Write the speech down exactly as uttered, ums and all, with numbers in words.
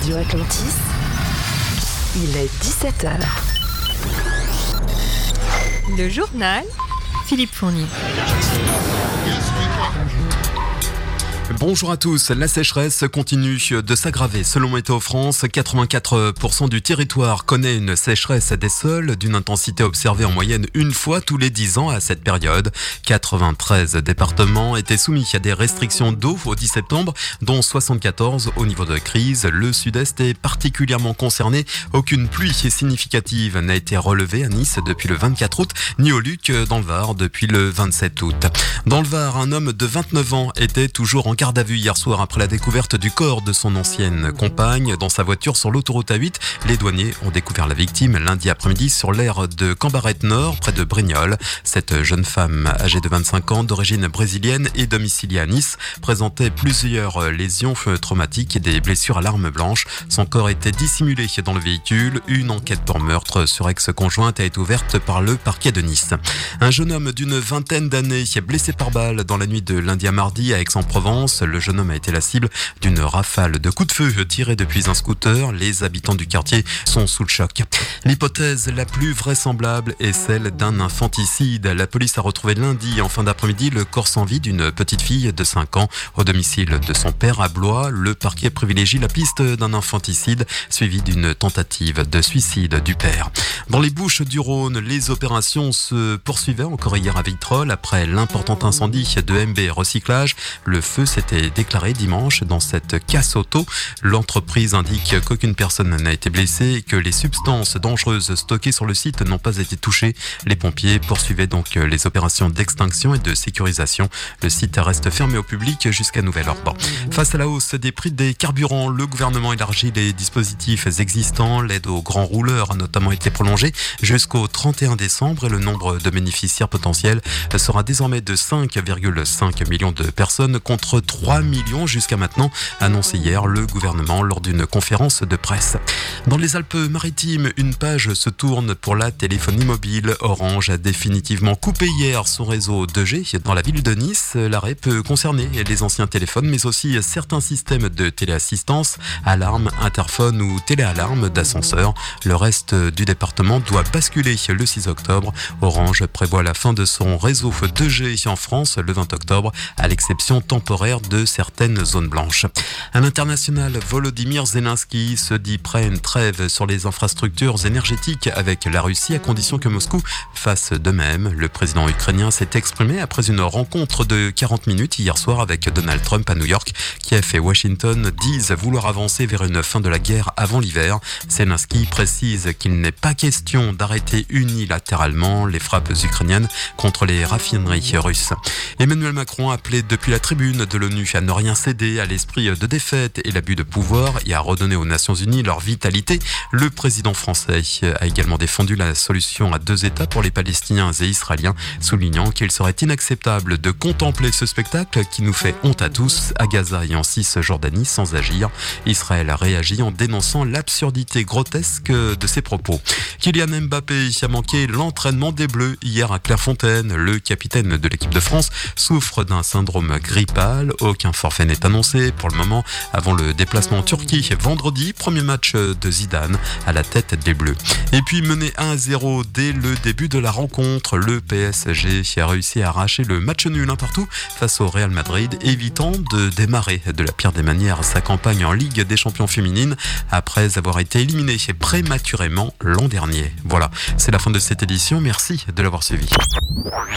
Radio Atlantis, il est dix-sept heures. Le journal, Philippe Fournier. Bonjour à tous. La sécheresse continue de s'aggraver. Selon Météo France, quatre-vingt-quatre pour cent du territoire connaît une sécheresse des sols d'une intensité observée en moyenne une fois tous les dix ans à cette période. quatre-vingt-treize départements étaient soumis à des restrictions d'eau au dix septembre, dont soixante-quatorze au niveau de crise. Le sud-est est particulièrement concerné. Aucune pluie significative n'a été relevée à Nice depuis le vingt-quatre août, ni au Luc dans le Var depuis le vingt-sept août. Dans le Var, un homme de vingt-neuf ans était toujours en garde à vue hier soir après la découverte du corps de son ancienne compagne dans sa voiture sur l'autoroute A huit. Les douaniers ont découvert la victime lundi après-midi sur l'aire de Cambarette Nord, près de Brignoles. Cette jeune femme âgée de vingt-cinq ans, d'origine brésilienne et domiciliée à Nice, présentait plusieurs lésions traumatiques et des blessures à l'arme blanche. Son corps était dissimulé dans le véhicule. Une enquête pour meurtre sur ex-conjointe a été ouverte par le parquet de Nice. Un jeune homme d'une vingtaine d'années blessé par balle dans la nuit de lundi à mardi à Aix-en-Provence. Le jeune homme a été la cible d'une rafale de coups de feu tirés depuis un scooter. Les habitants du quartier sont sous le choc. L'hypothèse la plus vraisemblable est celle d'un infanticide. La police a retrouvé lundi en fin d'après-midi le corps sans vie d'une petite fille de cinq ans au domicile de son père à Blois. Le parquet privilégie la piste d'un infanticide suivi d'une tentative de suicide du père. Dans les Bouches-du-Rhône, les opérations se poursuivaient encore hier à Vitrolles après l'important incendie de M B Recyclage. Le feu s'était déclaré dimanche dans cette casse auto. L'entreprise indique qu'aucune personne n'a été blessée et que les substances dangereuses stockées sur le site n'ont pas été touchées. Les pompiers poursuivaient donc les opérations d'extinction et de sécurisation. Le site reste fermé au public jusqu'à nouvel ordre. Face à la hausse des prix des carburants, le gouvernement élargit les dispositifs existants. L'aide aux grands rouleurs a notamment été prolongée jusqu'au trente et un décembre et le nombre de bénéficiaires potentiels sera désormais de cinq virgule cinq millions de personnes contre trois millions jusqu'à maintenant, annoncé hier le gouvernement lors d'une conférence de presse. Dans les Alpes-Maritimes, une page se tourne pour la téléphonie mobile. Orange a définitivement coupé hier son réseau deux G dans la ville de Nice. L'arrêt peut concerner les anciens téléphones, mais aussi certains systèmes de téléassistance, alarmes, interphones ou téléalarmes d'ascenseur. Le reste du département doit basculer le six octobre. Orange prévoit la fin de son réseau deux G en France le vingt octobre, à l'exception temporaire de certaines zones blanches. À l'international, Volodymyr Zelensky se dit prêt à une trêve sur les infrastructures énergétiques avec la Russie à condition que Moscou fasse de même. Le président ukrainien s'est exprimé après une rencontre de quarante minutes hier soir avec Donald Trump à New York. Kiev et Washington disent vouloir avancer vers une fin de la guerre avant l'hiver. Zelensky précise qu'il n'est pas question d'arrêter unilatéralement les frappes ukrainiennes contre les raffineries russes. Emmanuel Macron a appelé depuis la tribune de l'ONU à ne rien céder à l'esprit de défaite et l'abus de pouvoir et à redonner aux Nations Unies leur vitalité. Le président français a également défendu la solution à deux États pour les Palestiniens et Israéliens, soulignant qu'il serait inacceptable de contempler ce spectacle qui nous fait honte à tous à Gaza et en Cisjordanie sans agir. Israël a réagi en dénonçant l'absurdité grotesque de ses propos. Kylian Mbappé a manqué l'entraînement des Bleus hier à Clairefontaine. Le capitaine de l'équipe de France souffre d'un syndrome grippal. Aucun forfait n'est annoncé pour le moment avant le déplacement en Turquie vendredi. Premier match de Zidane à la tête des Bleus. Et puis mené un à zéro dès le début de la rencontre, le P S G a réussi à arracher le match nul un partout face au Real Madrid, évitant de démarrer de la pire des manières sa campagne en Ligue des Champions féminines après avoir été éliminé prématurément l'an dernier. Voilà, c'est la fin de cette édition. Merci de l'avoir suivi.